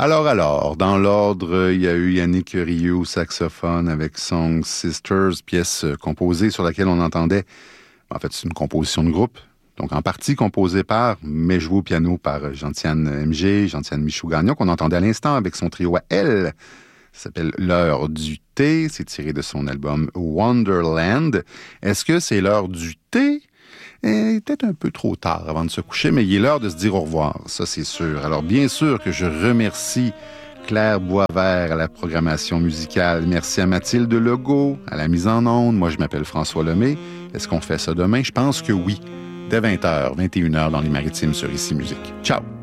Alors, dans l'ordre, il y a eu Yannick Rioux au saxophone avec Song Sisters, pièce composée sur laquelle on entendait, en fait, c'est une composition de groupe, donc en partie composée par, mais jouée au piano par Gentiane MG, Gentiane Michoux-Gagnon, qu'on entendait à l'instant avec son trio à elle. Ça s'appelle L'heure du thé, c'est tiré de son album Wonderland. Est-ce que c'est l'heure du thé? Peut-être un peu trop tard avant de se coucher, mais il est l'heure de se dire au revoir, ça c'est sûr. Alors bien sûr que je remercie Claire Boisvert à la programmation musicale. Merci à Mathilde Legault à la mise en onde. Moi je m'appelle François Lemay. Est-ce qu'on fait ça demain? Je pense que oui. Dès 20h, 21h dans les Maritimes sur Ici Musique. Ciao!